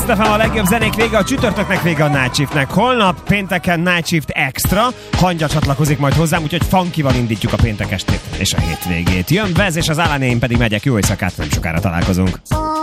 Kiss.FM a legjobb zenék vége, a csütörtöknek vége a Night Shiftnek. Holnap pénteken Night Shift Extra, Hangya csatlakozik majd hozzám, úgyhogy funkival indítjuk a péntek estét és a hétvégét. Jön Vez, és az Alane, én pedig megyek. Jó éjszakát, nem sokára találkozunk.